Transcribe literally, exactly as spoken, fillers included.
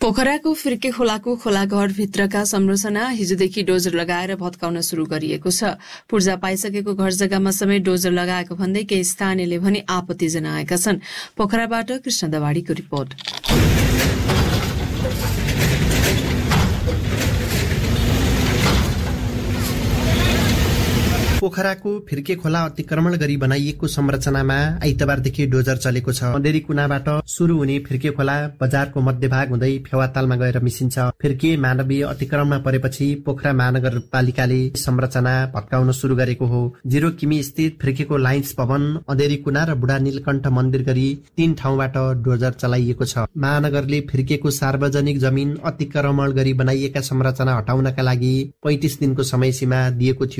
पोखराको फिर्के खोलाको खोलाघर भित्रका संरचना हिजोदेखि डोजर लगाएर भत्काउन शुरू गरिएको छ। पूर्जा पाइसकेको घर जग्गामा समेत डोजर लगाएको भन्दै केही स्थानीयले भने आपत्ति जनाएका छन्। पोखराबाट कृष्ण दवाडीको रिपोर्ट। पोखराको फिर्के खोला अतिक्रमण गरी बनाइएको संरचनामा आइतबारदेखि डोजर चलेको छ। मन्दिरी कुनाबाट शुरू हुने फिर्के खोला बजारको मध्यभाग हुँदै फेवातालमा गएर मिसिन्छ। फिर्के मानवीय अतिक्रमणमा परेपछि पोखरा महानगरपालिकाले संरचना भत्काउन शुरू गरेको हो। जिरो किमी स्थित फिर्केको लाइन्स भवन, अँधेरी कुना र बुढा नीलकण्ठ मन्दिर गरी तीन ठाउँबाट डोजर चलाइएको छ। महानगरले फिर्केको सार्वजनिक जमिन अतिक्रमण गरी बनाइएका संरचना हटाउनका लागि पैंतिस दिनको समय सीमा दिएको थियो।